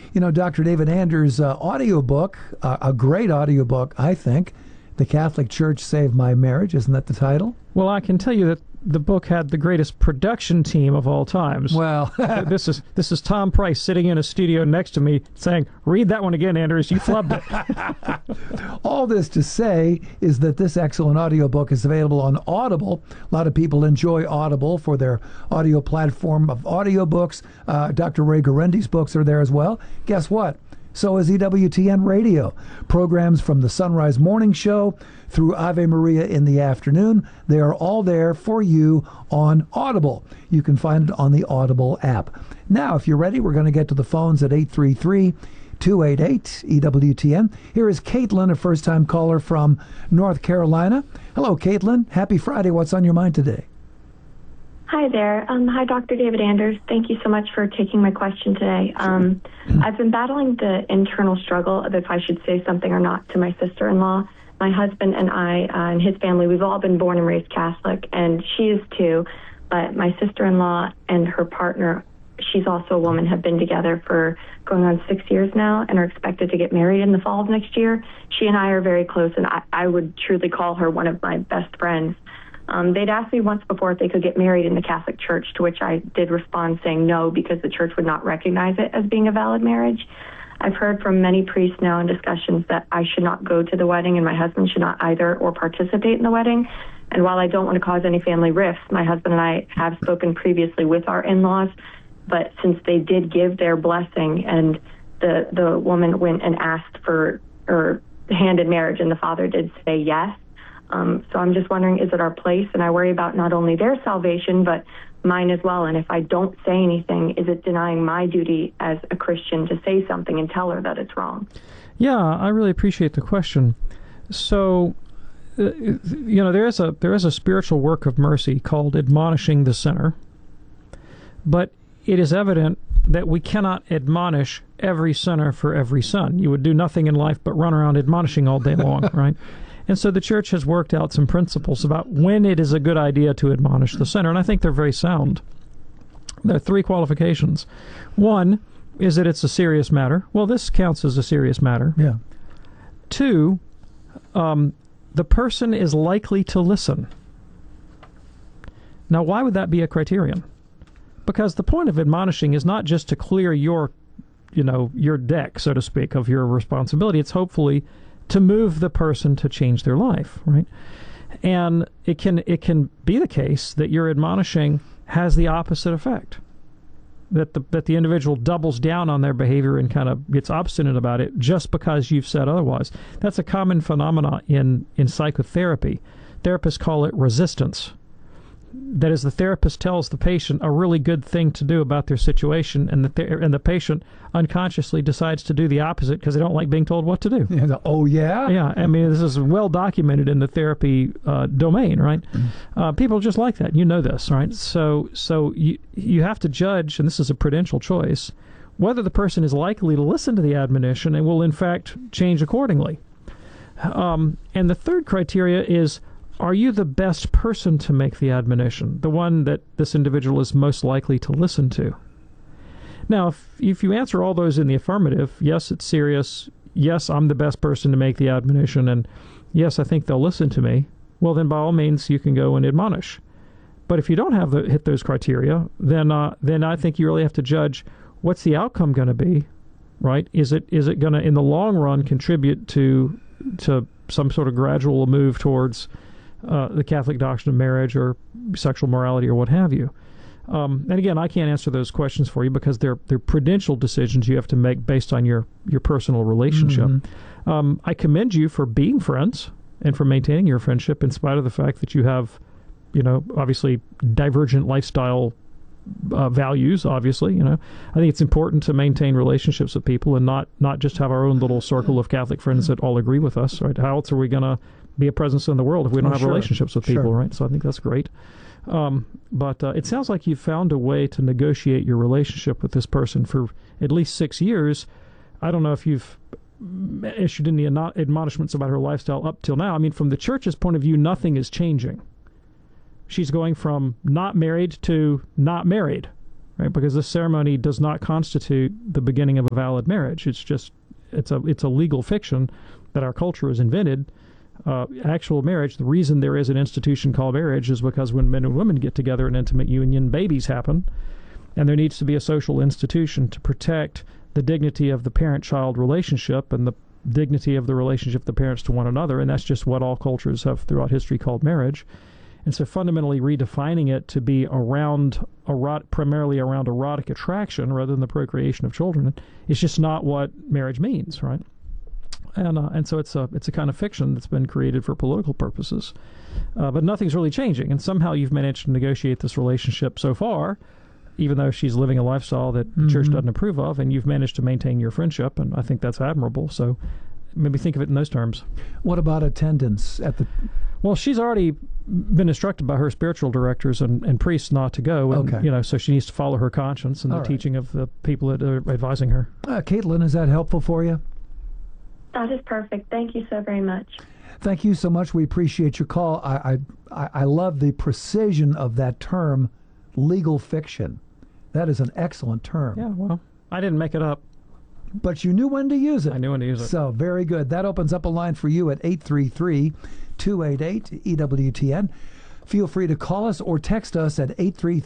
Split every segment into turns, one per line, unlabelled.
You know, Dr. David Anders' audiobook, a great audiobook, I think, The Catholic Church Saved My Marriage. Isn't that the title?
Well, I can tell you that the book had the greatest production team of all times.
Well,
this is Tom Price sitting in a studio next to me saying, "Read that one again, Anders. You flubbed it."
all this to say is that this excellent audiobook is available on Audible. A lot of people enjoy Audible for their audio platform of audiobooks. Dr. Ray Garendi's books are there as well. Guess what? So is EWTN Radio. Programs from the Sunrise Morning Show through Ave Maria in the afternoon, they are all there for you on Audible. You can find it on the Audible app. Now, if you're ready, we're going to get to the phones at 833-288-EWTN. Here is Caitlin, a first-time caller from North Carolina. Hello, Caitlin. Happy Friday. What's on your mind today?
Hi there. Hi, Dr. David Anders. Thank you so much for taking my question today. I've been battling the internal struggle of if I should say something or not to my sister-in-law. My husband and I and his family, we've all been born and raised Catholic, and she is too. But my sister-in-law and her partner, she's also a woman, have been together for going on 6 years now and are expected to get married in the fall of next year. She and I are very close, and I would truly call her one of my best friends. They'd asked me once before if they could get married in the Catholic Church, to which I did respond saying no, because the church would not recognize it as being a valid marriage. I've heard from many priests now in discussions that I should not go to the wedding and my husband should not either or participate in the wedding. And while I don't want to cause any family rifts, my husband and I have spoken previously with our in-laws, but since they did give their blessing and the woman went and asked for her hand in marriage and the father did say yes, so I'm just wondering, is it our place? And I worry about not only their salvation, but mine as well. And if I don't say anything, is it denying my duty as a Christian to say something and tell her that it's wrong?
Yeah, I really appreciate the question. So, there is a spiritual work of mercy called admonishing the sinner, but it is evident that we cannot admonish every sinner for every sin. You would do nothing in life but run around admonishing all day long, right? And so the church has worked out some principles about when it is a good idea to admonish the sinner, and I think they're very sound. There are three qualifications. One is that it's a serious matter. Well, this counts as a serious matter.
Yeah.
Two, the person is likely to listen. Now, why would that be a criterion? Because the point of admonishing is not just to clear your deck, so to speak, of your responsibility. It's hopefully to move the person to change their life, right? And it can be the case that your admonishing has the opposite effect, that the individual doubles down on their behavior and kind of gets obstinate about it just because you've said otherwise. That's a common phenomenon in psychotherapy. Therapists call it resistance. That is, the therapist tells the patient a really good thing to do about their situation, and the patient unconsciously decides to do the opposite because they don't like being told what to do.
Yeah, oh, yeah?
Yeah, I mean, this is well documented in the therapy domain, right? People just like that. You know this, right? So you have to judge, and this is a prudential choice, whether the person is likely to listen to the admonition and will, in fact, change accordingly. And the third criteria is, are you the best person to make the admonition, the one that this individual is most likely to listen to? Now, if you answer all those in the affirmative, yes, it's serious, yes, I'm the best person to make the admonition, and yes, I think they'll listen to me, well, then by all means, you can go and admonish. But if you don't hit those criteria, then I think you really have to judge what's the outcome going to be, right? Is it going to, in the long run, contribute to some sort of gradual move towards the Catholic doctrine of marriage or sexual morality or what have you. And again, I can't answer those questions for you because they're prudential decisions you have to make based on your personal relationship. Mm-hmm. I commend you for being friends and for maintaining your friendship in spite of the fact that you have, obviously divergent lifestyle values, obviously. I think it's important to maintain relationships with people and not just have our own little circle of Catholic friends that all agree with us, right? How else are we going to be a presence in the world if we don't have relationships with people, right? So I think that's great. But it sounds like you've found a way to negotiate your relationship with this person for at least 6 years. I don't know if you've issued any admonishments about her lifestyle up till now. I mean, from the church's point of view, nothing is changing. She's going from not married to not married, right? Because this ceremony does not constitute the beginning of a valid marriage. It's a legal fiction that our culture has invented. Actual marriage, the reason there is an institution called marriage is because when men and women get together in intimate union, babies happen, and there needs to be a social institution to protect the dignity of the parent-child relationship and the dignity of the relationship of the parents to one another, and that's just what all cultures have throughout history called marriage. And so fundamentally redefining it to be primarily around erotic attraction rather than the procreation of children is just not what marriage means, right? And so it's a kind of fiction that's been created for political purposes. But nothing's really changing, and somehow you've managed to negotiate this relationship so far, even though she's living a lifestyle that the church doesn't approve of, and you've managed to maintain your friendship, and I think that's admirable. So maybe think of it in those terms.
What about attendance at the...
Well, she's already been instructed by her spiritual directors and priests not to go, and,
Okay.
So she needs to follow her conscience and
All
the
right.
teaching of the people that are advising her.
Caitlin, is that helpful for you?
That is perfect. Thank you so very much.
Thank you so much. We appreciate your call. I love the precision of that term, legal fiction. That is an excellent term.
Yeah, well, I didn't make it up.
But you knew when to use it.
I knew when to use it.
So, very good. That opens up a line for you at 833-288-EWTN. Feel free to call us or text us at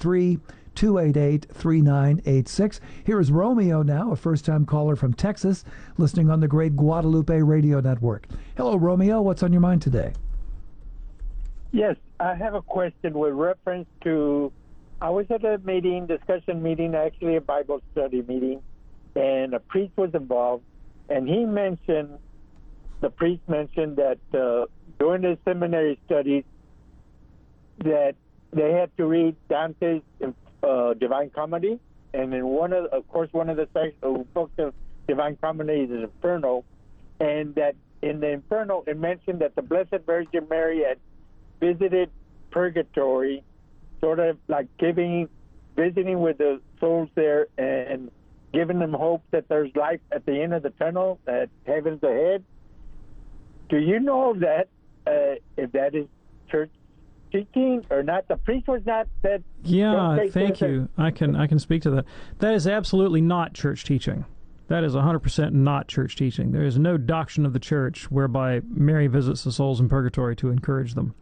833-288-3986. Here is Romeo now, a first-time caller from Texas, listening on the great Guadalupe Radio Network. Hello, Romeo. What's on your mind today?
Yes, I have a question with reference to, I was at a discussion meeting, actually a Bible study meeting, and a priest was involved, and the priest mentioned that during the seminary studies that they had to read Dante's Divine Comedy, and in one of the books of Divine Comedy is Inferno, and that in the Inferno it mentioned that the Blessed Virgin Mary had visited purgatory, sort of like visiting with the souls there and giving them hope that there's life at the end of the tunnel, that heaven's ahead. Do you know that if that is church teaching or not? The priest was not that.
Yeah, thank you. I can speak to that. That is absolutely not church teaching. That is 100% not church teaching. There is no doctrine of the church whereby Mary visits the souls in purgatory to encourage them.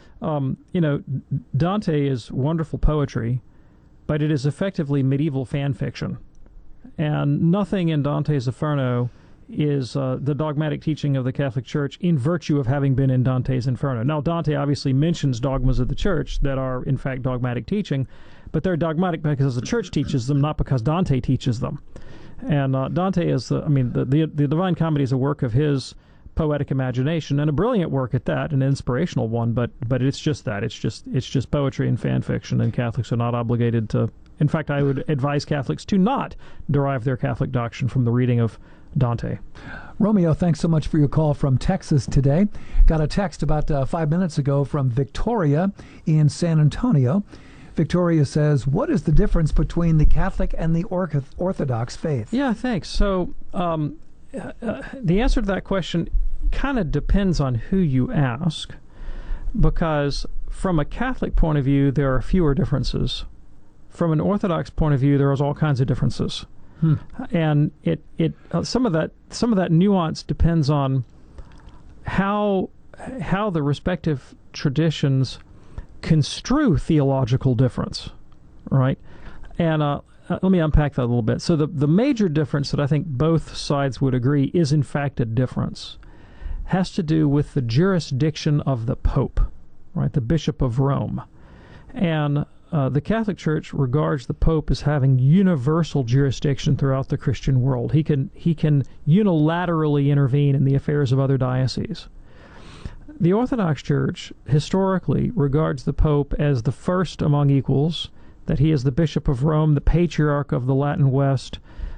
Dante is wonderful poetry, but it is effectively medieval fan fiction. And nothing in Dante's Inferno is the dogmatic teaching of the Catholic Church in virtue of having been in Dante's Inferno. Now, Dante obviously mentions dogmas of the Church that are, in fact, dogmatic teaching, but they're dogmatic because the Church teaches them, not because Dante teaches them. And Dante is, the Divine Comedy is a work of his poetic imagination, and a brilliant work at that, an inspirational one, but it's just that. It's just poetry and fan fiction, and Catholics are not obligated to. In fact, I would advise Catholics to not derive their Catholic doctrine from the reading of Dante.
Romeo, thanks so much for your call from Texas today. Got a text about 5 minutes ago from Victoria in San Antonio. Victoria says, what is the difference between the Catholic and the Orthodox faith?
Yeah, thanks. So the answer to that question kind of depends on who you ask, because from a Catholic point of view, there are fewer differences. From an Orthodox point of view, there is all kinds of differences. And some of that nuance depends on how the respective traditions construe theological difference, right? And let me unpack that a little bit. So the major difference that I think both sides would agree is in fact a difference has to do with the jurisdiction of the Pope, right? The Bishop of Rome. And the Catholic Church regards the Pope as having universal jurisdiction throughout the Christian world. He can unilaterally intervene in the affairs of other dioceses. The Orthodox Church historically regards the Pope as the first among equals, that he is the Bishop of Rome, the Patriarch of the Latin West,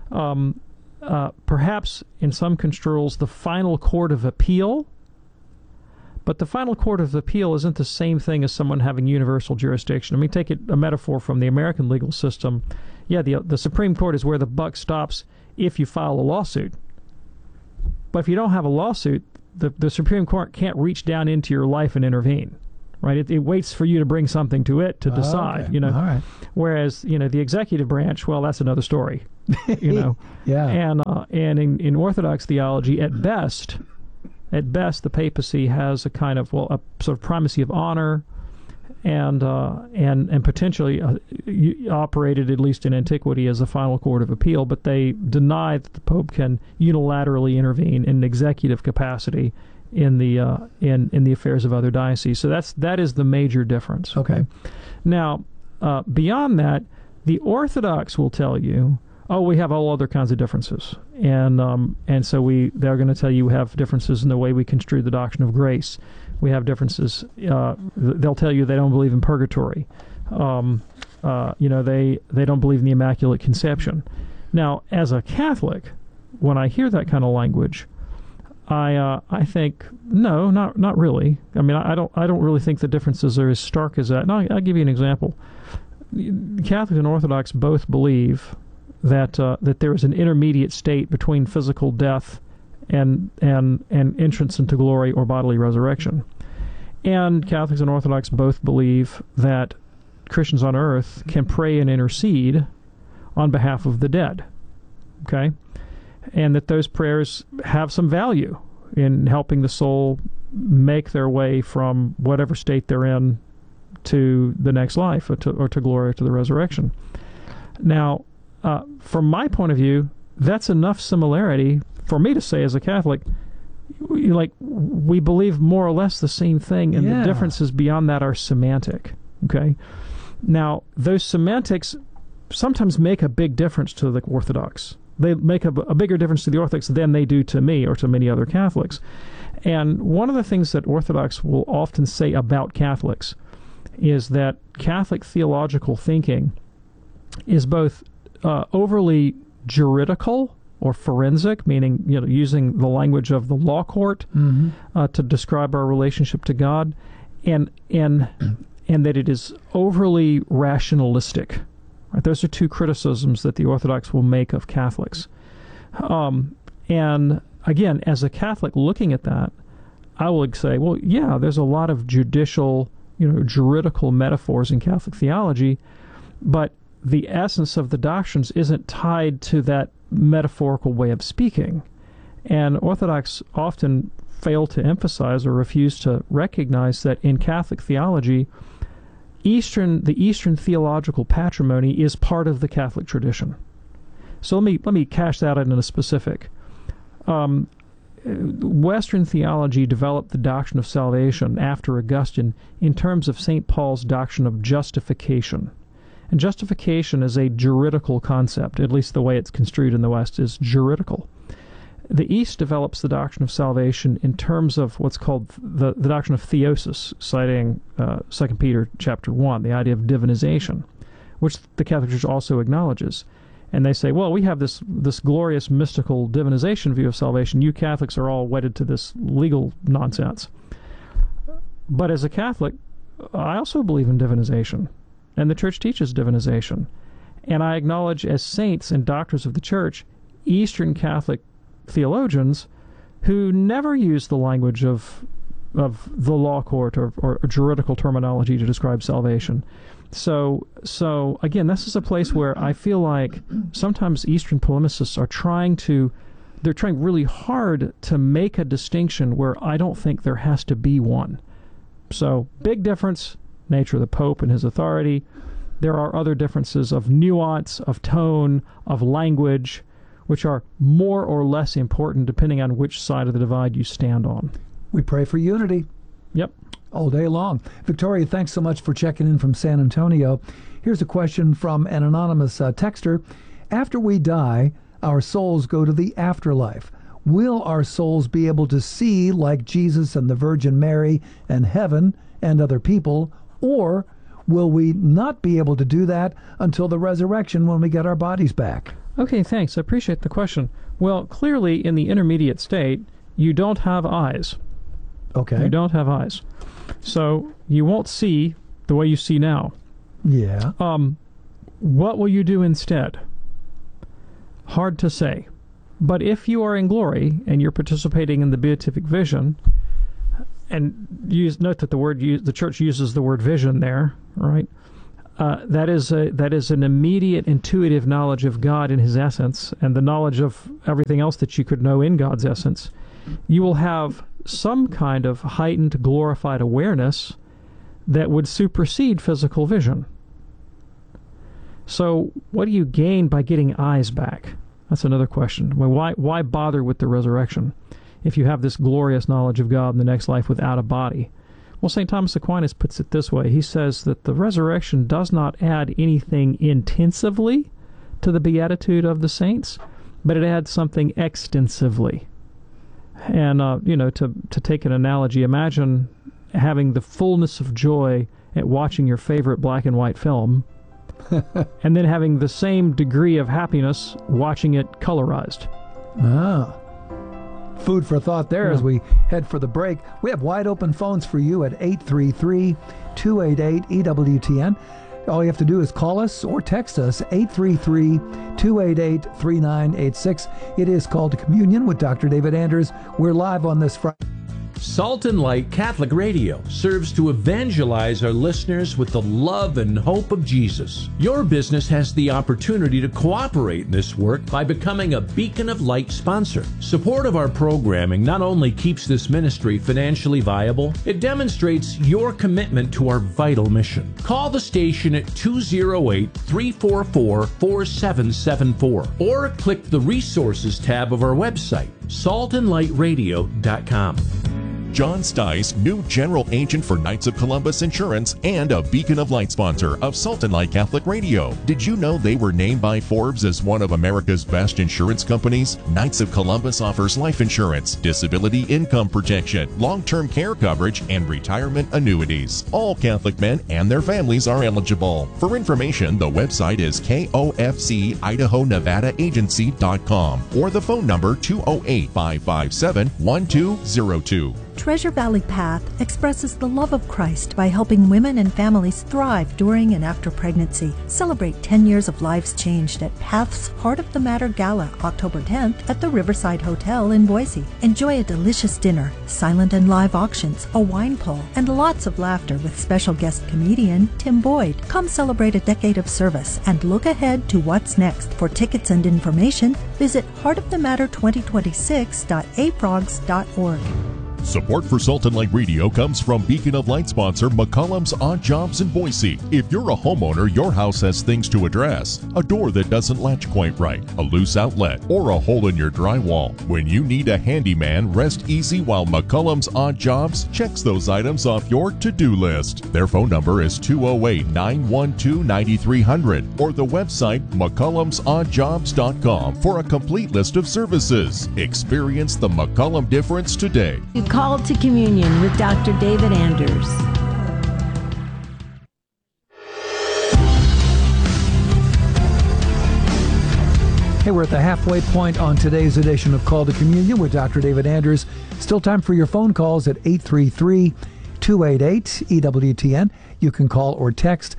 perhaps in some construals the final court of appeal. But the final court of appeal isn't the same thing as someone having universal jurisdiction. I mean, take a metaphor from the American legal system. Yeah, the Supreme Court is where the buck stops if you file a lawsuit. But if you don't have a lawsuit, the Supreme Court can't reach down into your life and intervene, right? It waits for you to bring something to it to decide,
okay. All right.
Whereas, the executive branch, well, that's another story,
Yeah.
And in Orthodox theology, at best, the papacy has a kind of, a sort of primacy of honor, and potentially operated, at least in antiquity, as a final court of appeal, but they deny that the Pope can unilaterally intervene in an executive capacity in the affairs of other dioceses. So that is the major difference.
Okay.
Now, beyond that, the Orthodox will tell you, we have all other kinds of differences, and so they're going to tell you we have differences in the way we construe the doctrine of grace. We have differences. They'll tell you they don't believe in purgatory. They don't believe in the Immaculate Conception. Now, as a Catholic, when I hear that kind of language, I think no, not really. I mean, I don't really think the differences are as stark as that. No, I'll give you an example. Catholics and Orthodox both believe that there is an intermediate state between physical death and entrance into glory or bodily resurrection. And Catholics and Orthodox both believe that Christians on earth can pray and intercede on behalf of the dead. Okay? And that those prayers have some value in helping the soul make their way from whatever state they're in to the next life, or to glory, or to the resurrection. Now, from my point of view, that's enough similarity for me to say as a Catholic, we believe more or less the same thing, and the differences beyond that are semantic. Okay? Now, those semantics sometimes make a big difference to the Orthodox. They make a bigger difference to the Orthodox than they do to me or to many other Catholics. And one of the things that Orthodox will often say about Catholics is that Catholic theological thinking is both overly juridical or forensic, meaning using the language of the law court to describe our relationship to God, and that it is overly rationalistic. Right? Those are two criticisms that the Orthodox will make of Catholics. And again, as a Catholic looking at that, I would say, well, yeah, there's a lot of juridical metaphors in Catholic theology, but the essence of the doctrines isn't tied to that metaphorical way of speaking. And Orthodox often fail to emphasize or refuse to recognize that in Catholic theology, the Eastern theological patrimony is part of the Catholic tradition. So let me cash that in a specific. Western theology developed the doctrine of salvation after Augustine in terms of St. Paul's doctrine of justification. And justification is a juridical concept, at least the way it's construed in the West is juridical. The East develops the doctrine of salvation in terms of what's called the doctrine of theosis, citing 2 Peter chapter 1, the idea of divinization, which the Catholic Church also acknowledges. And they say, well, we have this glorious mystical divinization view of salvation. You Catholics are all wedded to this legal nonsense. But as a Catholic, I also believe in divinization, and the Church teaches divinization. And I acknowledge as saints and doctors of the Church, Eastern Catholic theologians who never use the language of the law court or juridical terminology to describe salvation. So again, this is a place where I feel like sometimes Eastern polemicists are trying really hard to make a distinction where I don't think there has to be one. So big difference, nature of the Pope and his authority. There are other differences of nuance, of tone, of language, which are more or less important depending on which side of the divide you stand on.
We pray for unity.
Yep.
All day long. Victoria, thanks so much for checking in from San Antonio. Here's a question from an anonymous texter. After we die, our souls go to the afterlife. Will our souls be able to see like Jesus and the Virgin Mary and heaven and other people, or will we not be able to do that until the resurrection when we get our bodies back?
Okay, thanks. I appreciate the question. Well, clearly in the intermediate state, you don't have eyes.
Okay.
You don't have eyes. So you won't see the way you see now.
Yeah.
What will you do instead? Hard to say. But if you are in glory and you're participating in the beatific vision, note that the church uses the word vision there, right? That is an immediate intuitive knowledge of God in His essence, and the knowledge of everything else that you could know in God's essence. You will have some kind of heightened, glorified awareness that would supersede physical vision. So what do you gain by getting eyes back? That's another question. Well, why bother with the resurrection if you have this glorious knowledge of God in the next life without a body? Well, St. Thomas Aquinas puts it this way. He says that the resurrection does not add anything intensively to the beatitude of the saints, but it adds something extensively. And, to take an analogy, imagine having the fullness of joy at watching your favorite black and white film, and then having the same degree of happiness watching it colorized.
Ah. Food for thought there as we head for the break. We have wide open phones for you at 833-288-EWTN. All you have to do is call us or text us, 833-288-3986. It is Called to Communion with Dr. David Anders. We're live on this Friday.
Salt and Light Catholic Radio serves to evangelize our listeners with the love and hope of Jesus. Your business has the opportunity to cooperate in this work by becoming a Beacon of Light sponsor. Support of our programming not only keeps this ministry financially viable, it demonstrates your commitment to our vital mission. Call the station at 208-344-4774 or click the Resources tab of our website, saltandlightradio.com.
John Stice, new General Agent for Knights of Columbus Insurance and a Beacon of Light sponsor of Salt and Light Catholic Radio. Did you know they were named by Forbes as one of America's best insurance companies? Knights of Columbus offers life insurance, disability income protection, long-term care coverage, and retirement annuities. All Catholic men and their families are eligible. For information, the website is KOFC-Idaho-Nevada-Agency.com or the phone number 208-557-1202.
Treasure Valley Path expresses the love of Christ by helping women and families thrive during and after pregnancy. Celebrate 10 years of lives changed at Path's Heart of the Matter Gala, October 10th at the Riverside Hotel in Boise. Enjoy a delicious dinner, silent and live auctions, a wine pull, and lots of laughter with special guest comedian Tim Boyd. Come celebrate a decade of service and look ahead to what's next. For tickets and information, visit heartofthematter2026.afrogs.org.
Support for Salt and Light Radio comes from Beacon of Light sponsor McCollum's Odd Jobs in Boise. If you're a homeowner, your house has things to address. A door that doesn't latch quite right, a loose outlet, or a hole in your drywall. When you need a handyman, rest easy while McCollum's Odd Jobs checks those items off your to-do list. Their phone number is 208-912-9300 or the website McCollum'soddjobs.com for a complete list of services. Experience the McCollum difference today.
Called to Communion with Dr. David Anders.
Hey, we're at the halfway point on today's edition of Call to Communion with Dr. David Anders. Still time for your phone calls at 833-288-EWTN. You can call or text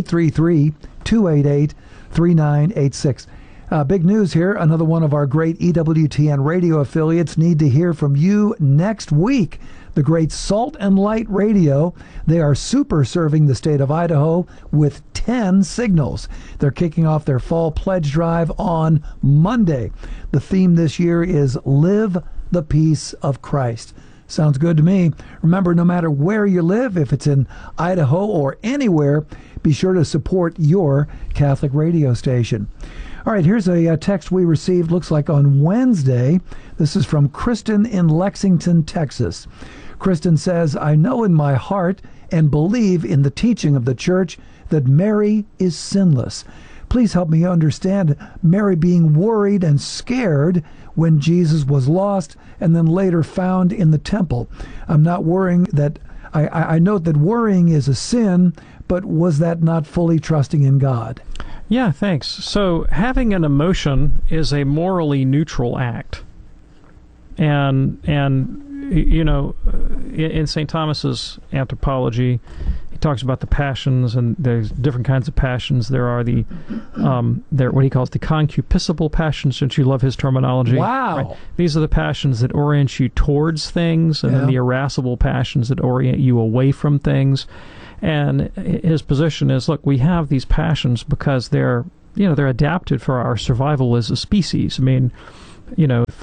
833-288-3986. Big news here. Another one of our great EWTN radio affiliates need to hear from you next week. The great Salt and Light Radio. They are super serving the state of Idaho with 10 signals. They're kicking off their fall pledge drive on Monday. The theme this year is Live the Peace of Christ. Sounds good to me. Remember, no matter where you live, if it's in Idaho or anywhere, be sure to support your Catholic radio station. All right, here's a text we received, looks like on Wednesday. This is from Kristen in Lexington, Texas. Kristen says, I know in my heart and believe in the teaching of the church that Mary is sinless. Please help me understand Mary being worried and scared when Jesus was lost and then later found in the temple. I'm not worrying that, I note that worrying is a sin, but was that not fully trusting in God?
Yeah, thanks. So having an emotion is a morally neutral act. And in St. Thomas's Anthropology, he talks about the passions, and there's different kinds of passions. There are the what he calls the concupiscible passions, since you love his terminology.
Wow.
Right? These are the passions that orient you towards things, and then the irascible passions that orient you away from things. And his position is, look, we have these passions because they're adapted for our survival as a species. I mean, if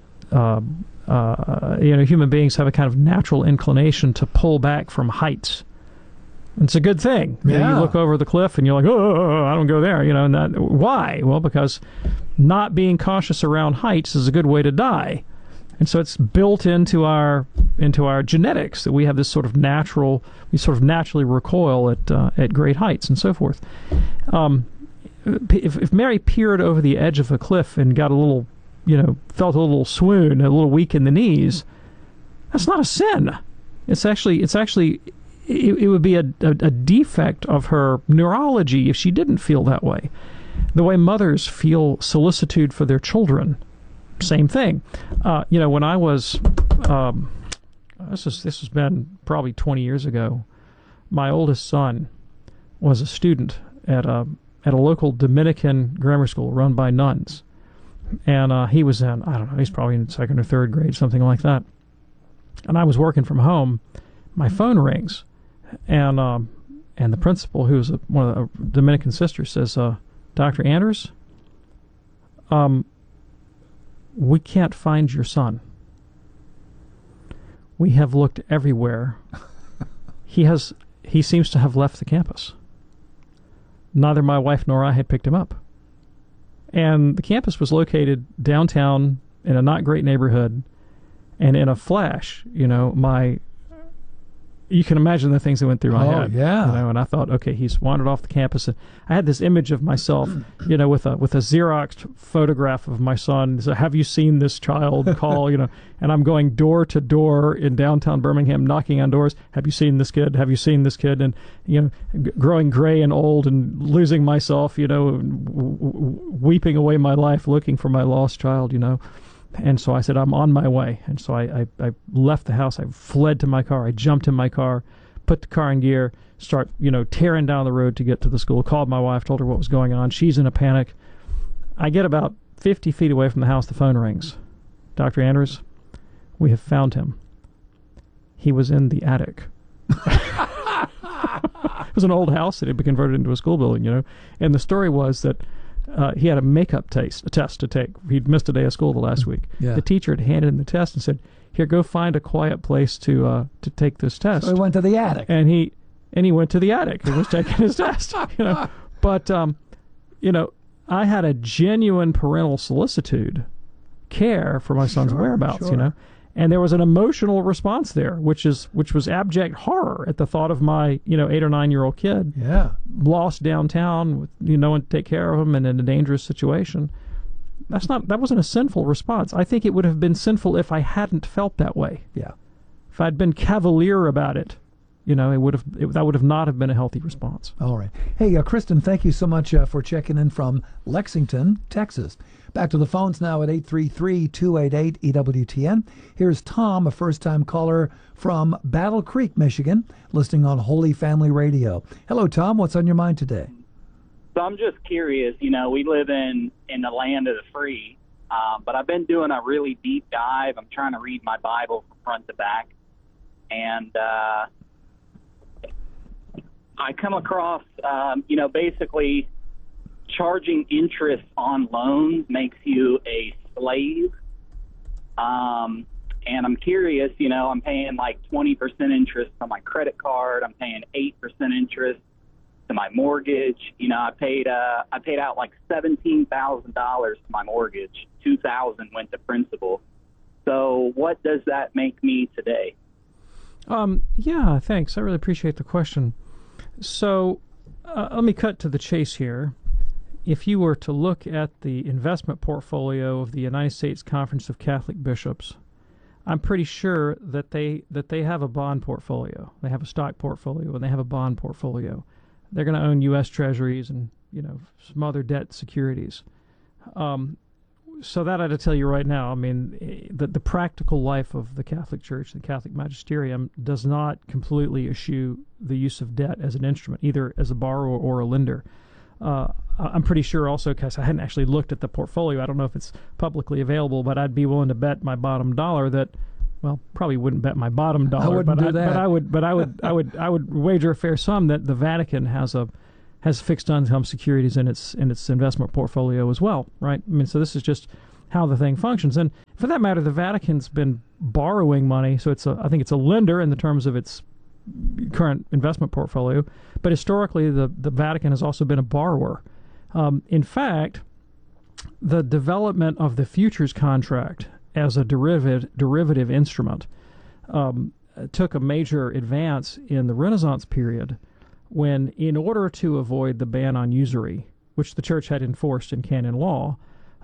human beings have a kind of natural inclination to pull back from heights. It's a good thing. You look over the cliff and you're like, oh, I don't go there. And why? Well, because not being cautious around heights is a good way to die. And so it's built into our genetics that we have this sort of naturally recoil at great heights and so forth. If Mary peered over the edge of a cliff and got a little, felt a little swoon, a little weak in the knees, that's not a sin. It would be a defect of her neurology if she didn't feel that way. The way mothers feel solicitude for their children, same thing. When I was, this has been probably 20 years ago, my oldest son was a student at a local Dominican grammar school run by nuns. And he was in, I don't know, he's probably in second or third grade, something like that. And I was working from home. My phone rings. And the principal, who was one of the Dominican sisters, says, Dr. Anders, we can't find your son. We have looked everywhere. He seems to have left the campus. Neither my wife nor I had picked him up. And the campus was located downtown in a not great neighborhood. And in a flash, you can imagine the things that went through my head.
Yeah.
And I thought, okay, he's wandered off the campus. And I had this image of myself, with a Xeroxed photograph of my son. So, have you seen this child? Call, and I'm going door to door in downtown Birmingham, knocking on doors. Have you seen this kid? Have you seen this kid? And, growing gray and old and losing myself, weeping away my life, looking for my lost child, And so I said, I'm on my way. And so I left the house. I fled to my car. I jumped in my car, put the car in gear, start, tearing down the road to get to the school. Called my wife, told her what was going on. She's in a panic. I get about 50 feet away from the house. The phone rings. Dr. Anders, we have found him. He was in the attic. It was an old house that had been converted into a school building, And the story was that he had a makeup test to take. He'd missed a day of school the last week.
Yeah.
The teacher had handed him the test and said, "Here, go find a quiet place to take this test."
So he went to the attic.
And he went to the attic and was taking his test. But I had a genuine parental solicitude, care for my son's whereabouts.
Sure.
And there was an emotional response there, which was abject horror at the thought of my 8 or 9 year old kid lost downtown with no one to take care of him and in a dangerous situation. That wasn't a sinful response. I think it would have been sinful if I hadn't felt that way.
Yeah.
If I'd been cavalier about it, that would have not have been a healthy response.
All right. Hey, Kristen, thank you so much for checking in from Lexington, Texas. Back to the phones now at 833-288-EWTN. Here's Tom, a first-time caller from Battle Creek, Michigan, listening on Holy Family Radio. Hello, Tom. What's on your mind today?
So I'm just curious. We live in the land of the free, but I've been doing a really deep dive. I'm trying to read my Bible from front to back, and I come across, basically charging interest on loans makes you a slave. And I'm curious, I'm paying like 20% interest on my credit card. I'm paying 8% interest to my mortgage. I paid out like $17,000 to my mortgage. $2,000 went to principal. So what does that make me today?
Yeah, thanks. I really appreciate the question. So let me cut to the chase here. If you were to look at the investment portfolio of the United States Conference of Catholic Bishops, I'm pretty sure that they have a bond portfolio. They have a stock portfolio and they have a bond portfolio. They're going to own U.S. Treasuries and some other debt securities. that I had to tell you right now. I mean, the practical life of the Catholic Church, the Catholic magisterium, does not completely eschew the use of debt as an instrument, either as a borrower or a lender. I'm pretty sure also, because I hadn't actually looked at the portfolio, I don't know if it's publicly available, but I'd be willing to bet my bottom dollar that, well, probably wouldn't bet my bottom dollar, but I would wager a fair sum that the Vatican has fixed income securities in its investment portfolio as well, right? I mean, so this is just how the thing functions. And for that matter, the Vatican's been borrowing money, so I think it's a lender in the terms of its current investment portfolio, but historically the Vatican has also been a borrower. In fact, the development of the futures contract as a derivative instrument took a major advance in the Renaissance period, when, in order to avoid the ban on usury, which the Church had enforced in canon law,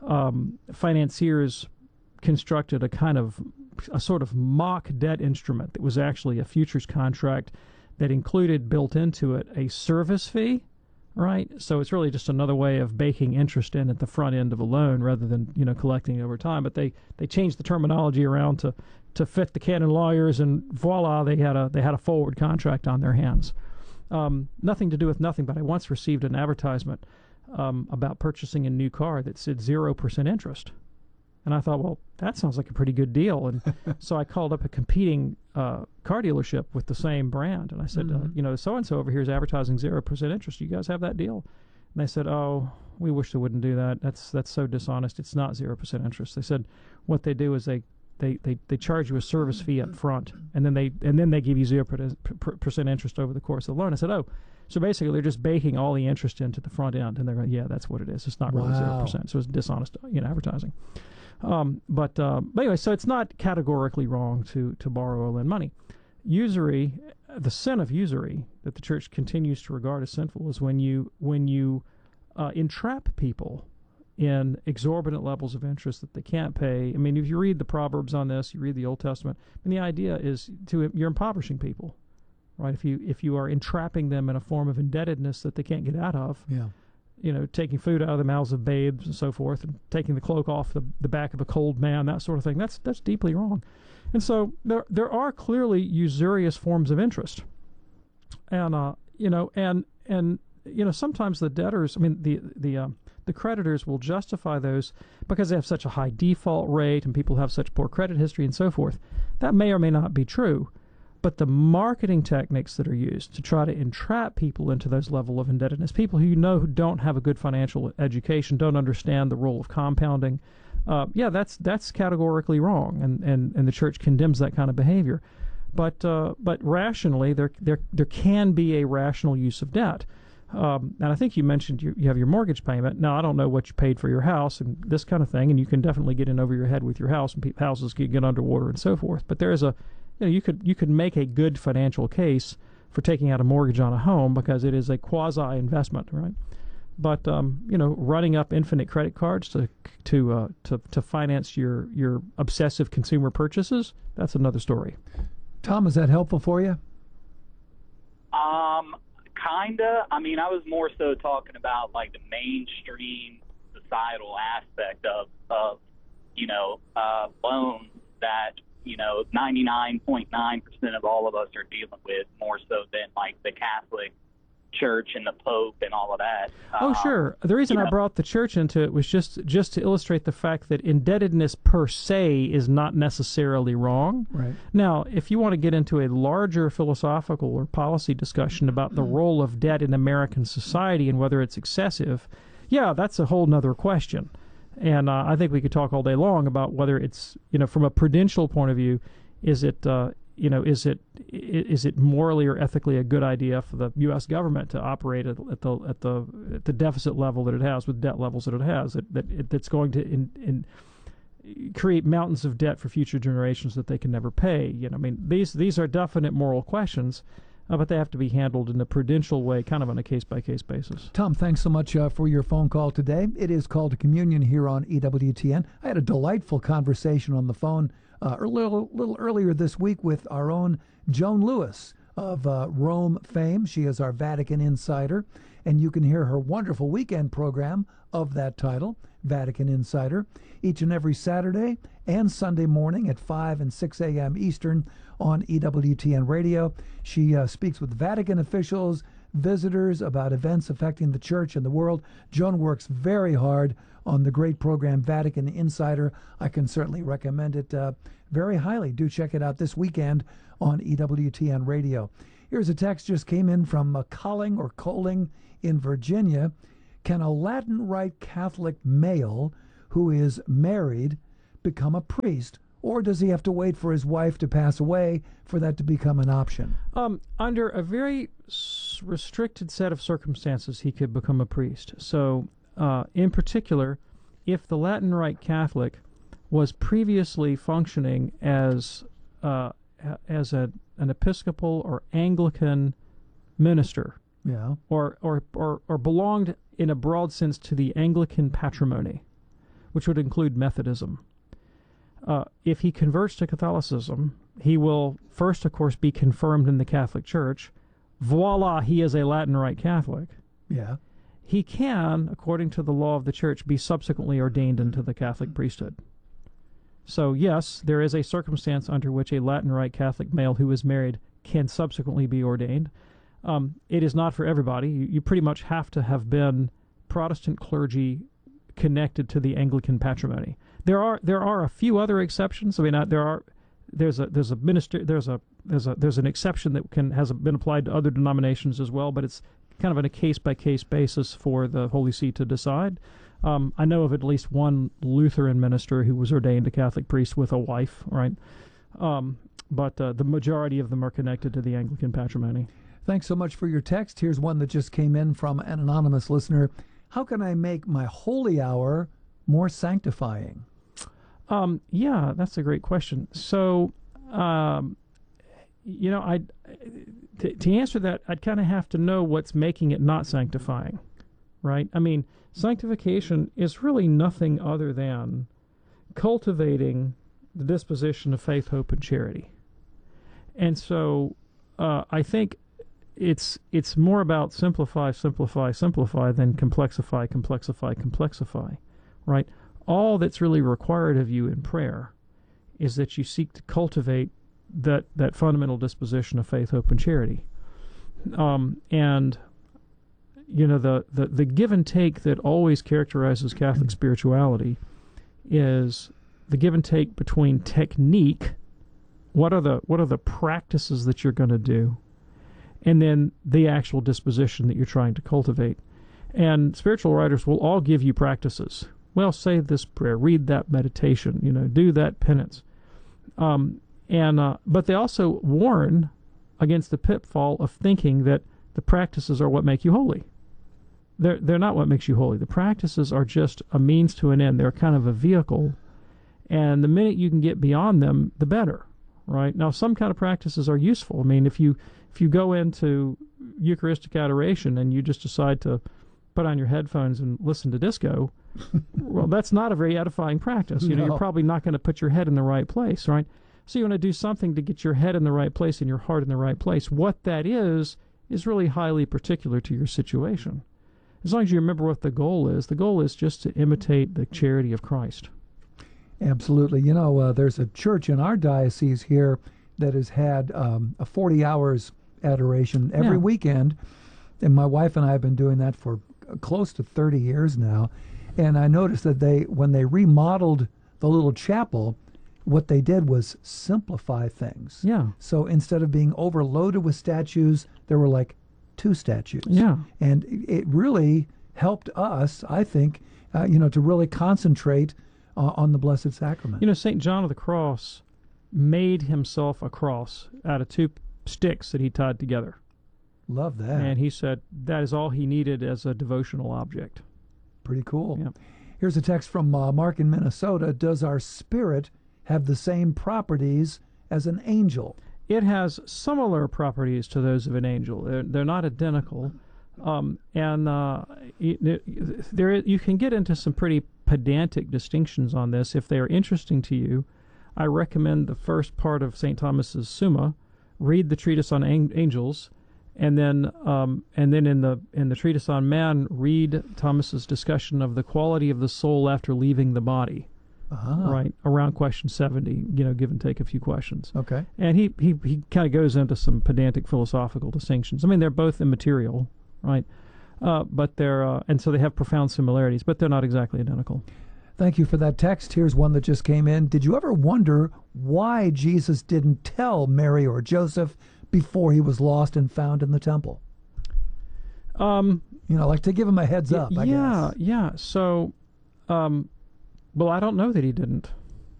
financiers constructed a sort of mock debt instrument that was actually a futures contract that included built into it a service fee, right? So it's really just another way of baking interest in at the front end of a loan rather than collecting it over time. But they changed the terminology around to fit the canon lawyers, and voila, they had a forward contract on their hands. Nothing to do with nothing, but I once received an advertisement about purchasing a new car that said 0% interest. And I thought, well, that sounds like a pretty good deal. And so I called up a competing car dealership with the same brand. And I said, so-and-so over here is advertising 0% interest. You guys have that deal? And they said, oh, we wish they wouldn't do that. That's so dishonest. It's not 0% interest. They said what they do is they charge you a service fee up front, and then they give you 0% interest over the course of the loan. I said, oh, so basically they're just baking all the interest into the front end, and they're going, yeah, that's what it is. It's not really 0%. So it's dishonest, advertising. But anyway, so it's not categorically wrong to borrow or lend money. Usury, the sin of usury that the Church continues to regard as sinful, is when you entrap people in exorbitant levels of interest that they can't pay. I mean, if you read the Proverbs on this, you read the Old Testament, and the idea is you're impoverishing people, right? If you are entrapping them in a form of indebtedness that they can't get out of, taking food out of the mouths of babes and so forth, and taking the cloak off the back of a cold man, that sort of thing, that's deeply wrong. And so there are clearly usurious forms of interest, and sometimes the debtors, I mean the creditors will justify those because they have such a high default rate and people have such poor credit history and so forth. That may or may not be true, but the marketing techniques that are used to try to entrap people into those level of indebtedness, people who who don't have a good financial education, don't understand the role of compounding, that's categorically wrong, and the Church condemns that kind of behavior. But rationally, there can be a rational use of debt. And I think you mentioned you have your mortgage payment. Now, I don't know what you paid for your house and this kind of thing, and you can definitely get in over your head with your house, and houses can get underwater and so forth. But there is you could make a good financial case for taking out a mortgage on a home because it is a quasi-investment, right? But running up infinite credit cards to finance your obsessive consumer purchases, that's another story.
Tom, is that helpful for you?
Kinda. I mean, I was more so talking about like the mainstream societal aspect of loans that 99.9% of all of us are dealing with, more so than like the Catholic Church and the Pope and all of that.
Oh, sure. The reason I brought the Church into it was just to illustrate the fact that indebtedness per se is not necessarily wrong.
Right.
Now, if you want to get into a larger philosophical or policy discussion about the role of debt in American society and whether it's excessive, that's a whole nother question. And I think we could talk all day long about whether it's, from a prudential point of view, is it morally or ethically a good idea for the U.S. government to operate at the deficit level that it has, with debt levels that it has, that's going to create mountains of debt for future generations that they can never pay. These are definite moral questions, but they have to be handled in a prudential way, kind of on a case-by-case basis.
Tom, thanks so much for your phone call today. It is Call to Communion here on EWTN. I had a delightful conversation on the phone a little earlier this week with our own Joan Lewis of Rome fame. She is our Vatican insider, and you can hear her wonderful weekend program of that title, Vatican Insider, each and every Saturday and Sunday morning at 5 and 6 a.m. Eastern on EWTN Radio. She speaks with Vatican officials, visitors about events affecting the church and the world. Joan works very hard on the great program Vatican Insider. I can certainly recommend it very highly. Do check it out this weekend on EWTN Radio. Here's a text just came in from Coling in Virginia. Can a Latin Rite Catholic male who is married become a priest, or does he have to wait for his wife to pass away for that to become an option?
Under a very restricted set of circumstances, he could become a priest. So, in particular, if the Latin Rite Catholic was previously functioning as an Episcopal or Anglican minister,
yeah,
or belonged in a broad sense to the Anglican patrimony, which would include Methodism. If he converts to Catholicism, he will first, of course, be confirmed in the Catholic Church. Voila, he is a Latin Rite Catholic.
Yeah.
He can, according to the law of the Church, be subsequently ordained into the Catholic priesthood. So, yes, there is a circumstance under which a Latin Rite Catholic male who is married can subsequently be ordained. It is not for everybody. You pretty much have to have been Protestant clergy connected to the Anglican patrimony. There are a few other exceptions. I mean, there's an exception that has been applied to other denominations as well, but it's kind of on a case-by-case basis for the Holy See to decide. I know of at least one Lutheran minister who was ordained a Catholic priest with a wife, right? But the majority of them are connected to the Anglican patrimony.
Thanks so much for your text. Here's one that just came in from an anonymous listener. How can I make my holy hour more sanctifying?
Yeah, that's a great question. So, to answer that, I'd kind of have to know what's making it not sanctifying, right? I mean, sanctification is really nothing other than cultivating the disposition of faith, hope, and charity. And so I think it's more about simplify than complexify, right? All that's really required of you in prayer is that you seek to cultivate that fundamental disposition of faith, hope, and charity. And you know, the give and take that always characterizes Catholic spirituality is the give and take between technique, what are the practices that you're going to do, and then the actual disposition that you're trying to cultivate. And spiritual writers will all give you practices. Well, say this prayer, read that meditation, do that penance. But they also warn against the pitfall of thinking that the practices are what make you holy. They're not what makes you holy. The practices are just a means to an end. They're kind of a vehicle. And the minute you can get beyond them, the better, right? Now, some kind of practices are useful. I mean, if you go into Eucharistic adoration and you just decide to put on your headphones and listen to disco, well, that's not a very edifying practice.
No.
You're probably not going to put your head in the right place, right? So you want to do something to get your head in the right place and your heart in the right place. What that is really highly particular to your situation. As long as you remember what the goal is just to imitate the charity of Christ.
Absolutely. There's a church in our diocese here that has had a 40 hours adoration every weekend, and my wife and I have been doing that for close to 30 years now. And I noticed that when they remodeled the little chapel, what they did was simplify things.
Yeah.
So instead of being overloaded with statues, there were like 2 statues.
Yeah.
And it really helped us, I think, to really concentrate on the Blessed Sacrament.
St. John of the Cross made himself a cross out of 2 sticks that he tied together.
Love that.
And he said that is all he needed as a devotional object.
Pretty cool.
Yeah.
Here's a text from Mark in Minnesota. Does our spirit have the same properties as an angel?
It has similar properties to those of an angel. They're not identical. You can get into some pretty pedantic distinctions on this. If they are interesting to you, I recommend the first part of St. Thomas's Summa. Read the treatise on angels, and then in the Treatise on Man, read Thomas's discussion of the quality of the soul after leaving the body. Right around question 70, give and take a few questions.
Okay.
And he kind of goes into some pedantic philosophical distinctions. I mean, they're both immaterial, right? But they're and so they have profound similarities, but they're not exactly identical.
Thank you for that text. Here's one that just came in. Did you ever wonder why Jesus didn't tell Mary or Joseph before he was lost and found in the temple? Like to give him a heads up, I guess.
Yeah. So, well, I don't know that he didn't.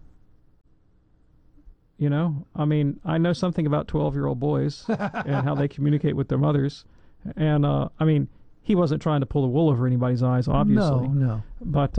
I mean, I know something about 12-year-old boys and how they communicate with their mothers. And, I mean, he wasn't trying to pull the wool over anybody's eyes, obviously.
No.
But,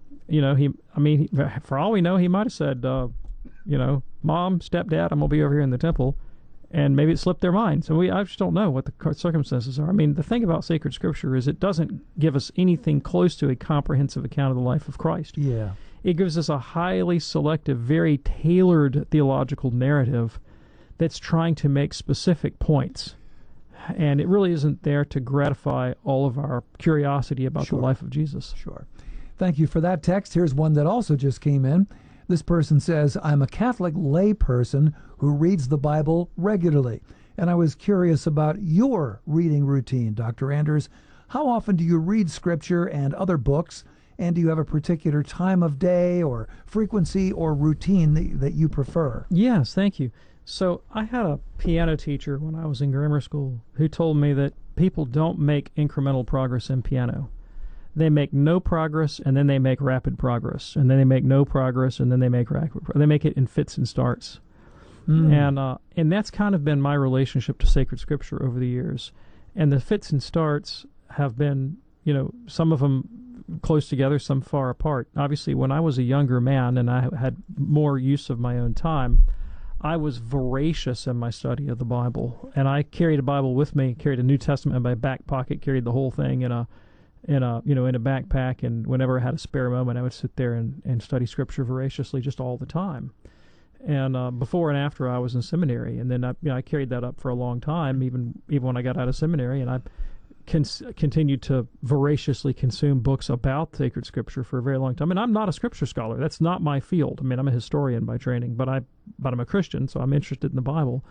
for all we know, he might have said, Mom, Stepdad, I'm going to be over here in the temple. And maybe it slipped their mind. So I just don't know what the circumstances are. I mean, the thing about sacred scripture is it doesn't give us anything close to a comprehensive account of the life of Christ.
Yeah.
It gives us a highly selective, very tailored theological narrative that's trying to make specific points. And it really isn't there to gratify all of our curiosity about the life of Jesus.
Sure. Thank you for that text. Here's one that also just came in. This person says, I'm a Catholic lay person who reads the Bible regularly. And I was curious about your reading routine, Dr. Anders. How often do you read Scripture and other books? And do you have a particular time of day or frequency or routine that you prefer?
Yes, thank you. So I had a piano teacher when I was in grammar school who told me that people don't make incremental progress in piano. They make no progress, and then they make rapid progress, and then they make no progress, and then they make rapid progress. They make it in fits and starts. And that's kind of been my relationship to sacred scripture over the years. And the fits and starts have been, some of them close together, some far apart. Obviously, when I was a younger man and I had more use of my own time, I was voracious in my study of the Bible. And I carried a Bible with me, carried a New Testament in my back pocket, carried the whole thing in a backpack, and whenever I had a spare moment, I would sit there and study Scripture voraciously just all the time. And before and after I was in seminary, and then I carried that up for a long time, even when I got out of seminary, and I continued to voraciously consume books about sacred Scripture for a very long time. And I'm not a Scripture scholar; that's not my field. I mean, I'm a historian by training, but I'm a Christian, so I'm interested in the Bible.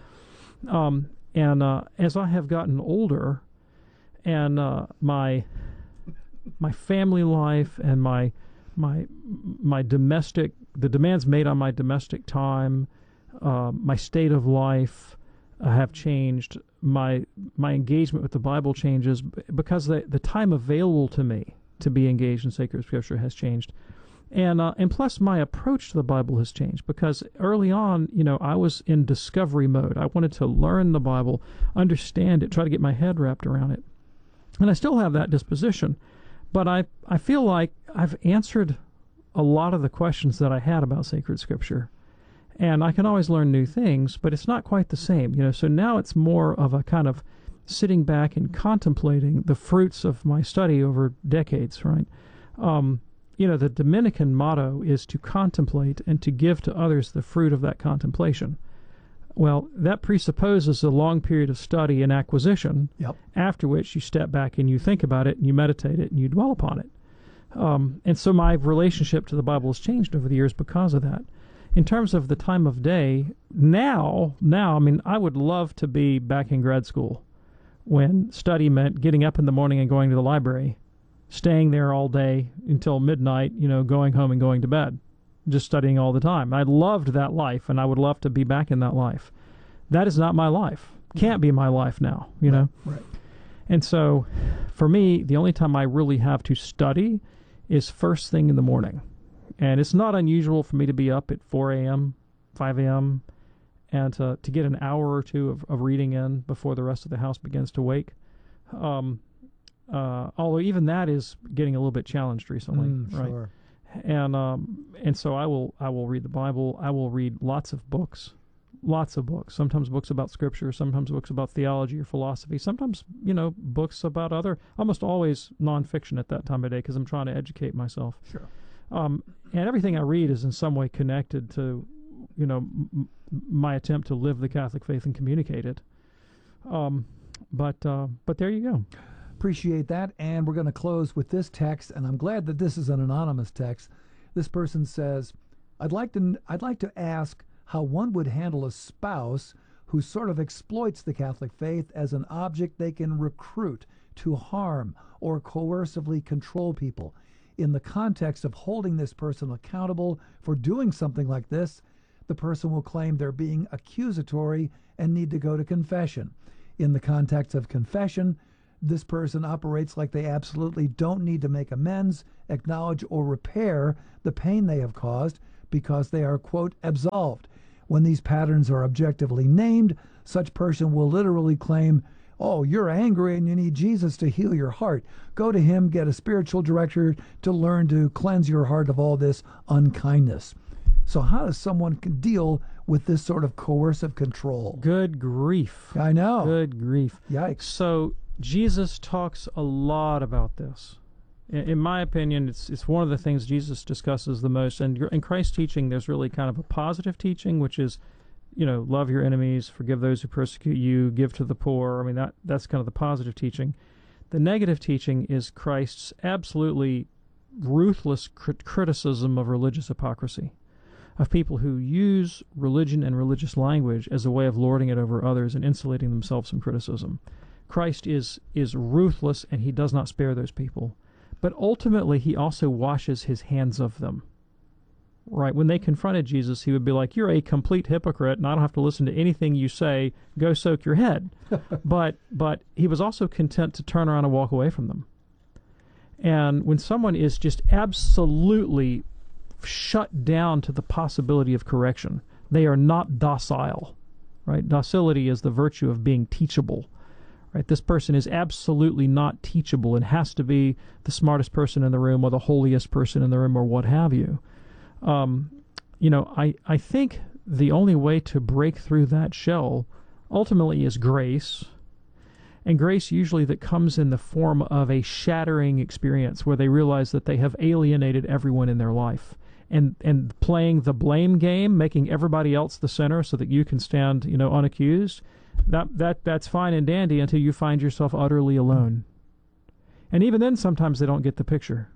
As I have gotten older, and my family life and my domestic, the demands made on my domestic time, my state of life have changed. My engagement with the Bible changes because the time available to me to be engaged in sacred scripture has changed. And plus my approach to the Bible has changed because early on, I was in discovery mode. I wanted to learn the Bible, understand it, try to get my head wrapped around it. And I still have that disposition. But I feel like I've answered a lot of the questions that I had about sacred scripture. And I can always learn new things, but it's not quite the same. So now it's more of a kind of sitting back and contemplating the fruits of my study over decades, right? The Dominican motto is to contemplate and to give to others the fruit of that contemplation. Well, that presupposes a long period of study and acquisition, after which you step back and you think about it, and you meditate it, and you dwell upon it. And so my relationship to the Bible has changed over the years because of that. In terms of the time of day, now, I mean, I would love to be back in grad school when study meant getting up in the morning and going to the library, staying there all day until midnight, going home and going to bed. Just studying all the time. I loved that life, and I would love to be back in that life. That is not my life. Can't be my life now, know?
Right.
And so, for me, the only time I really have to study is first thing in the morning. And it's not unusual for me to be up at 4 a.m., 5 a.m., and to get an hour or two of reading in before the rest of the house begins to wake. Although even that is getting a little bit challenged recently, right?
Sure.
And so I will read the Bible. I will read lots of books. Sometimes books about Scripture, sometimes books about theology or philosophy, sometimes books about almost always nonfiction at that time of day because I'm trying to educate myself.
Sure.
And everything I read is in some way connected to my attempt to live the Catholic faith and communicate it. But there you go.
Appreciate that. And we're going to close with this text, and I'm glad that this is an anonymous text. This person says, I'd like to ask how one would handle a spouse who sort of exploits the Catholic faith as an object they can recruit to harm or coercively control people. In the context of holding this person accountable for doing something like this, the person will claim they're being accusatory and need to go to confession. In the context of confession, this person operates like they absolutely don't need to make amends, acknowledge, or repair the pain they have caused because they are, quote, absolved. When these patterns are objectively named, such person will literally claim, oh, you're angry and you need Jesus to heal your heart. Go to him, get a spiritual director to learn to cleanse your heart of all this unkindness. So how does someone deal with this sort of coercive control?
Good grief.
I know.
Good grief.
Yikes.
So Jesus talks a lot about this. In my opinion, it's one of the things Jesus discusses the most. And in Christ's teaching, there's really kind of a positive teaching, which is, love your enemies, forgive those who persecute you, give to the poor. I mean, that's kind of the positive teaching. The negative teaching is Christ's absolutely ruthless criticism of religious hypocrisy, of people who use religion and religious language as a way of lording it over others and insulating themselves from criticism. Christ is ruthless, and he does not spare those people. But ultimately, he also washes his hands of them. Right? When they confronted Jesus, he would be like, you're a complete hypocrite, and I don't have to listen to anything you say. Go soak your head. But he was also content to turn around and walk away from them. And when someone is just absolutely shut down to the possibility of correction, they are not docile. Right? Docility is the virtue of being teachable. Right? This person is absolutely not teachable and has to be the smartest person in the room or the holiest person in the room or what have you. I think the only way to break through that shell ultimately is grace. And grace usually that comes in the form of a shattering experience where they realize that they have alienated everyone in their life. And playing the blame game, making everybody else the center so that you can stand, unaccused, that's fine and dandy until you find yourself utterly alone. And even then, sometimes they don't get the picture.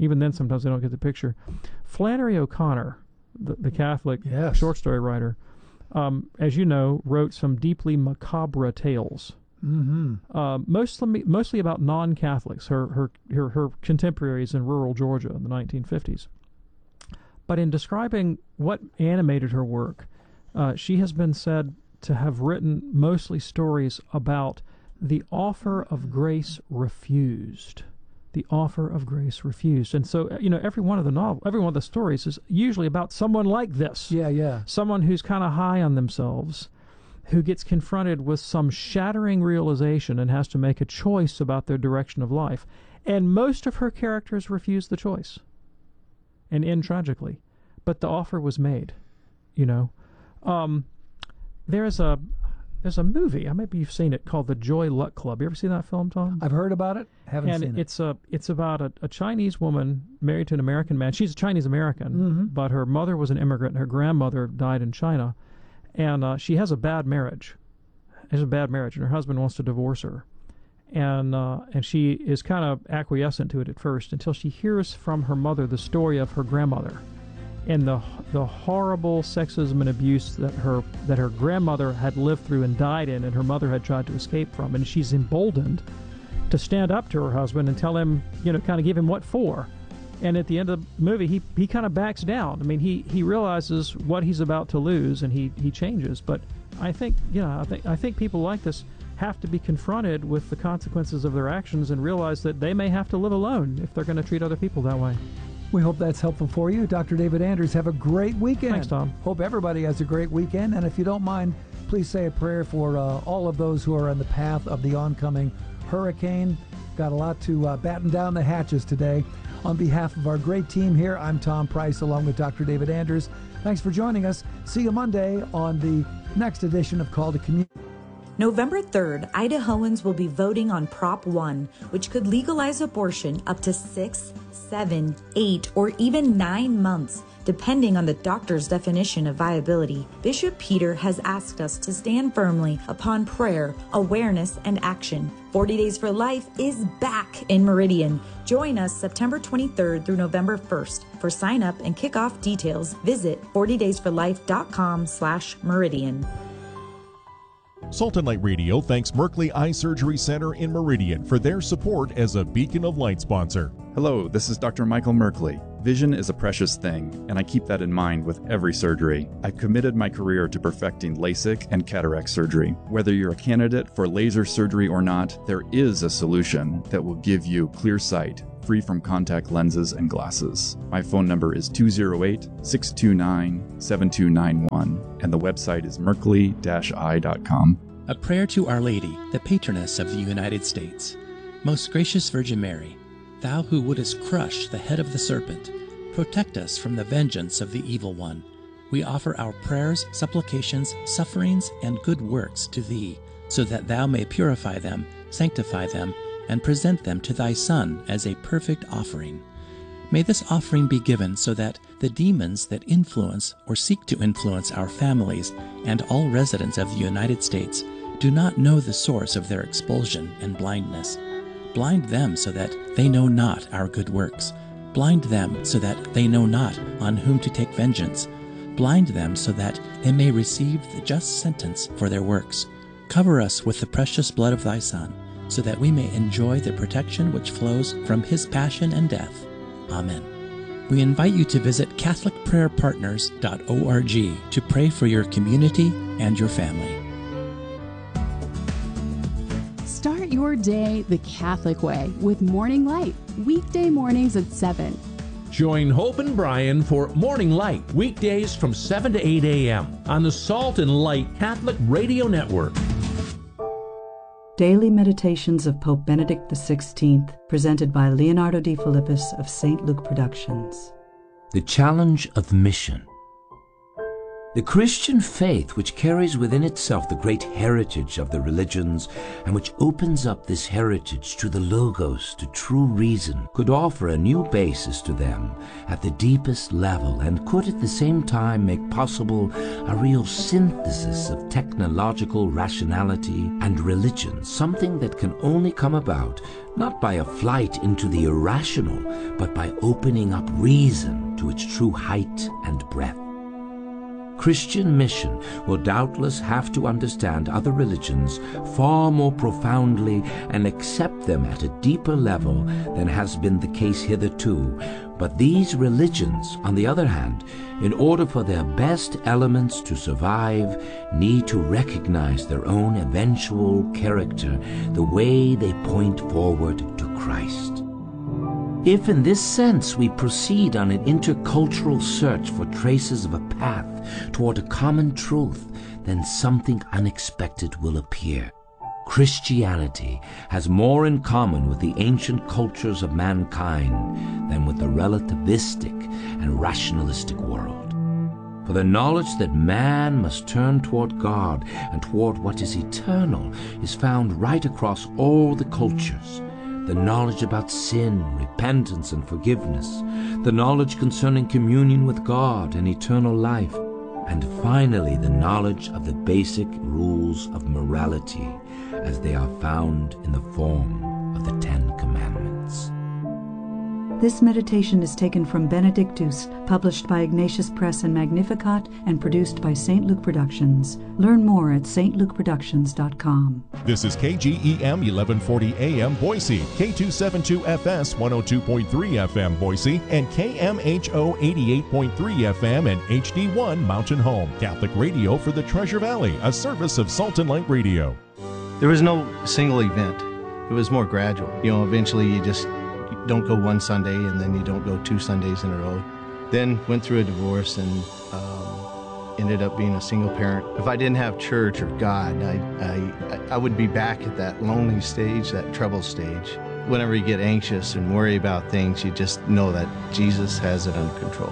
Flannery O'Connor, the Catholic short story writer, as you know, wrote some deeply macabre tales. Mm-hmm. Mostly about non-Catholics, her contemporaries in rural Georgia in the 1950s. But in describing what animated her work, she has been said to have written mostly stories about the offer of grace refused. The offer of grace refused. And so, every one of the stories is usually about someone like this.
Yeah.
Someone who's kind of high on themselves, who gets confronted with some shattering realization and has to make a choice about their direction of life. And most of her characters refuse the choice and end tragically. But the offer was made, There's a movie, maybe you've seen it, called The Joy Luck Club. You ever seen that film, Tom?
I've heard about it, haven't seen it.
It's about a Chinese woman married to an American man. She's a Chinese American, but her mother was an immigrant and her grandmother died in China. And she has a bad marriage. And her husband wants to divorce her. And she is kind of acquiescent to it at first until she hears from her mother the story of her grandmother and the horrible sexism and abuse that her grandmother had lived through and died in, and her mother had tried to escape from. And she's emboldened to stand up to her husband and tell him, kind of give him what for. And at the end of the movie, he kind of backs down. I mean, he realizes what he's about to lose, and he changes. But I think people like this have to be confronted with the consequences of their actions and realize that they may have to live alone if they're going to treat other people that way.
We hope that's helpful for you. Dr. David Anders, have a great weekend.
Thanks, Tom.
Hope everybody has a great weekend. And if you don't mind, please say a prayer for all of those who are in the path of the oncoming hurricane. Got a lot to batten down the hatches today. On behalf of our great team here, I'm Tom Price along with Dr. David Anders. Thanks for joining us. See you Monday on the next edition of Call to Communion.
November 3rd, Idahoans will be voting on Prop 1, which could legalize abortion up to 6, 7, 8, or even 9 months depending on the doctor's definition of viability. Bishop Peter has asked us to stand firmly upon prayer, awareness, and action. 40 Days for Life is back in Meridian. Join us September 23rd through November 1st. For sign up and kickoff details, visit 40daysforlife.com/Meridian.
Salt and Light Radio thanks Merkley Eye Surgery Center in Meridian for their support as a Beacon of Light sponsor.
Hello, this is Dr. Michael Merkley. Vision is a precious thing, and I keep that in mind with every surgery. I've committed my career to perfecting LASIK and cataract surgery. Whether you're a candidate for laser surgery or not, there is a solution that will give you clear sight, free from contact lenses and glasses. My phone number is 208-629-7291, and the website is merkley-eye.com.
A prayer to Our Lady, the patroness of the United States. Most gracious Virgin Mary, thou who wouldest crush the head of the serpent, protect us from the vengeance of the evil one. We offer our prayers, supplications, sufferings, and good works to thee, so that thou may purify them, sanctify them, and present them to thy Son as a perfect offering. May this offering be given so that the demons that influence or seek to influence our families and all residents of the United States do not know the source of their expulsion and blindness. Blind them so that they know not our good works. Blind them so that they know not on whom to take vengeance. Blind them so that they may receive the just sentence for their works. Cover us with the precious blood of thy Son, so that we may enjoy the protection which flows from his passion and death. Amen. We invite you to visit CatholicPrayerPartners.org to pray for your community and your family.
Start your day the Catholic way with Morning Light, weekday mornings at 7.
Join Hope and Brian for Morning Light, weekdays from 7 to 8 a.m. on the Salt and Light Catholic Radio Network.
Daily Meditations of Pope Benedict XVI, presented by Leonardo D. Philippus of St. Luke Productions.
The challenge of mission. The Christian faith, which carries within itself the great heritage of the religions and which opens up this heritage to the Logos, to true reason, could offer a new basis to them at the deepest level and could at the same time make possible a real synthesis of technological rationality and religion, something that can only come about not by a flight into the irrational, but by opening up reason to its true height and breadth. Christian mission will doubtless have to understand other religions far more profoundly and accept them at a deeper level than has been the case hitherto. But these religions, on the other hand, in order for their best elements to survive, need to recognize their own eventual character, the way they point forward to Christ. If in this sense we proceed on an intercultural search for traces of a path toward a common truth, then something unexpected will appear. Christianity has more in common with the ancient cultures of mankind than with the relativistic and rationalistic world. For the knowledge that man must turn toward God and toward what is eternal is found right across all the cultures. The knowledge about sin, repentance, and forgiveness, the knowledge concerning communion with God and eternal life, and finally the knowledge of the basic rules of morality as they are found in the form of the Ten Commandments.
This meditation is taken from Benedictus, published by Ignatius Press and Magnificat, and produced by St. Luke Productions. Learn more at stlukeproductions.com.
This is KGEM 1140 AM Boise, K272FS 102.3 FM Boise, and KMHO 88.3 FM and HD1 Mountain Home. Catholic radio for the Treasure Valley, a service of Salt and Light Radio.
There was no single event. It was more gradual. Eventually you just don't go one Sunday and then you don't go 2 Sundays in a row. Then went through a divorce and ended up being a single parent. If I didn't have church or God, I would be back at that lonely stage, that trouble stage. Whenever you get anxious and worry about things, you just know that Jesus has it under control.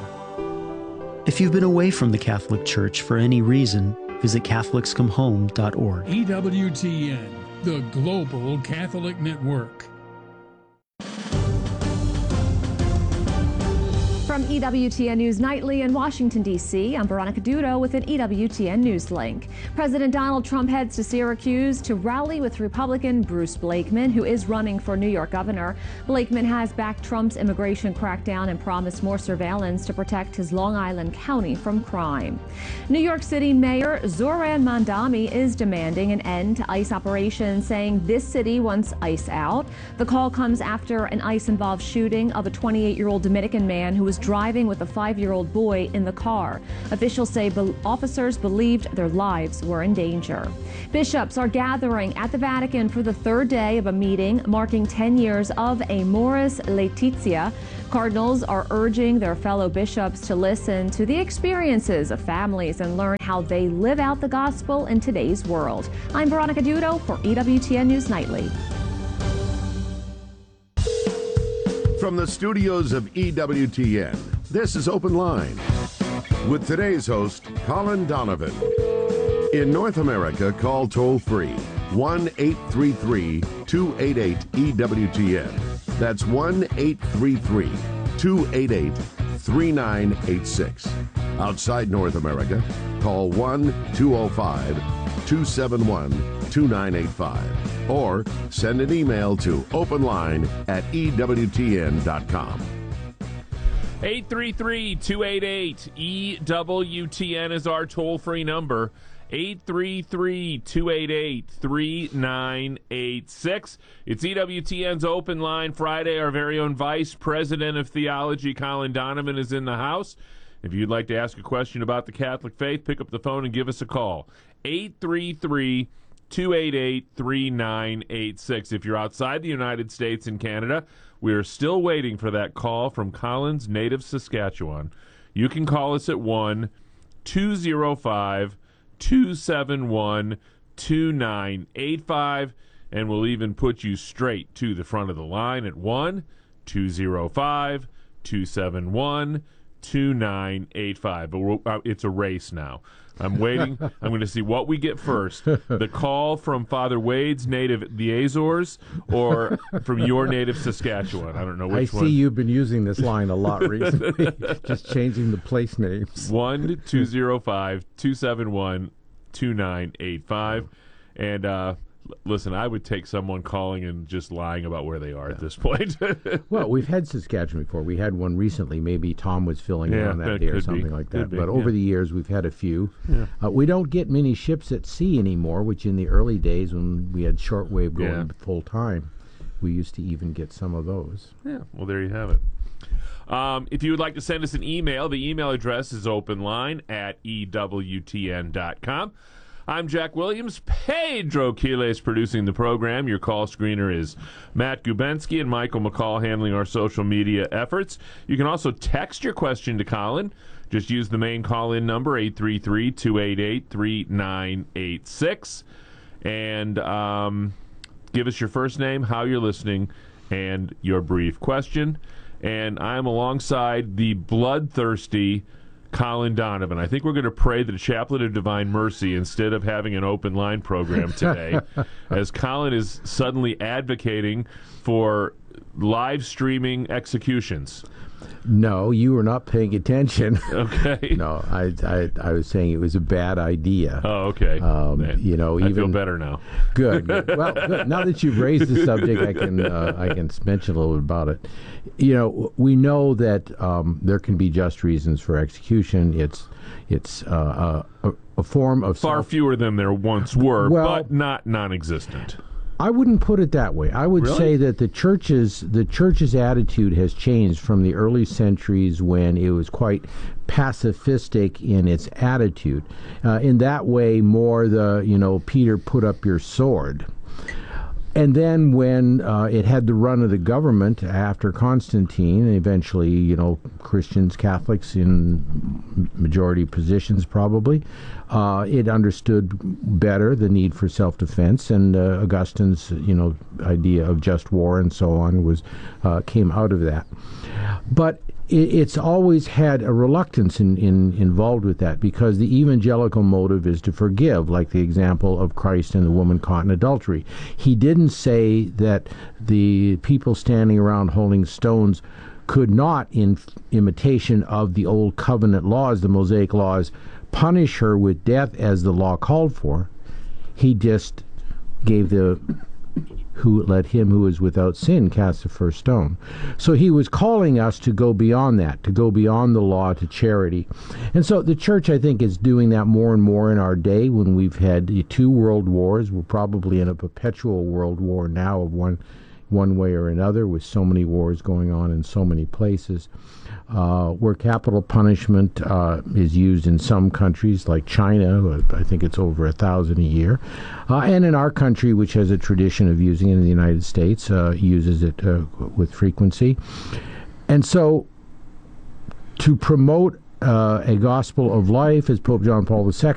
If you've been away from the Catholic Church for any reason, visit CatholicsComeHome.org.
EWTN, the Global Catholic Network.
From EWTN News Nightly in Washington, D.C., I'm Veronica Dudo with an EWTN News link. President Donald Trump heads to Syracuse to rally with Republican Bruce Blakeman, who is running for New York governor. Blakeman has backed Trump's immigration crackdown and promised more surveillance to protect his Long Island County from crime. New York City Mayor Zohran Mamdani is demanding an end to ICE operations, saying this city wants ICE out. The call comes after an ICE-involved shooting of a 28-year-old Dominican man who was driving with a 5-year-old boy in the car. Officials say officers believed their lives were in danger. Bishops are gathering at the Vatican for the third day of a meeting marking 10 years of Amoris Laetitia. Cardinals are urging their fellow bishops to listen to the experiences of families and learn how they live out the gospel in today's world. I'm Veronica Dudo for EWTN News Nightly.
From the studios of EWTN, this is Open Line with today's host, Colin Donovan. In North America, call toll-free 1-833-288-EWTN. That's 1-833-288-3986. Outside North America, call 1-205-271-2985. Or send an email to openline@ewtn.com.
833-288-EWTN is our toll-free number. 833-288-3986. It's EWTN's Open Line Friday. Our very own Vice President of Theology, Colin Donovan, is in the house. If you'd like to ask a question about the Catholic faith, pick up the phone and give us a call. 833-288-3986. If you're outside the United States and Canada, we are still waiting for that call from Colin's native Saskatchewan. You can call us at 1-205-271-2985, and we'll even put you straight to the front of the line at 1-205-271-2985. But it's a race now. I'm waiting. I'm going to see what we get first. The call from Father Wade's native, the Azores, or from your native Saskatchewan. I don't know which one.
I see you've been using this line a lot recently, just changing the place names.
1-205-271-2985. And listen, I would take someone calling and just lying about where they are at this point.
Well, we've had Saskatchewan before. We had one recently. Maybe Tom was filling in on that day or something like that. But over the years, we've had a few. Yeah. We don't get many ships at sea anymore, which in the early days when we had shortwave going full time, we used to even get some of those.
Yeah, well, there you have it. If you would like to send us an email, the email address is openline@ewtn.com. I'm Jack Williams. Pedro Quiles producing the program. Your call screener is Matt Gubensky and Michael McCall handling our social media efforts. You can also text your question to Colin. Just use the main call-in number, 833-288-3986. And give us your first name, how you're listening, and your brief question. And I'm alongside the bloodthirsty Colin Donovan. I think we're going to pray the Chaplet of Divine Mercy instead of having an open line program today, as Colin is suddenly advocating for live streaming executions.
No, you were not paying attention.
Okay.
No, I was saying it was a bad idea.
Oh, okay.
You know,
I feel better now.
Good. Well, good. Now that you've raised the subject, I can mention a little bit about it. You know, we know that there can be just reasons for execution. It's a form of
far fewer than there once were, but not non-existent.
I wouldn't put it that way. I would say that the church's attitude has changed from the early centuries when it was quite pacifistic in its attitude. In that way, more Peter, put up your sword. And then when it had the run of the government after Constantine, and eventually, Christians, Catholics in majority positions probably, it understood better the need for self-defense, and Augustine's, idea of just war and so on came out of that. But it's always had a reluctance involved with that, because the evangelical motive is to forgive, like the example of Christ and the woman caught in adultery. He didn't say that the people standing around holding stones could not, in imitation of the old covenant laws, the Mosaic laws, punish her with death as the law called for, he just gave let him who is without sin cast the first stone. So he was calling us to go beyond that, to go beyond the law to charity. And so the church, I think, is doing that more and more in our day when we've had 2 world wars. We're probably in a perpetual world war now of one way or another, with so many wars going on in so many places, where capital punishment is used in some countries like China. I think it's over 1,000 a year, and in our country, which has a tradition of using it, in the United States, uses it with frequency. And so to promote a gospel of life, as Pope John Paul II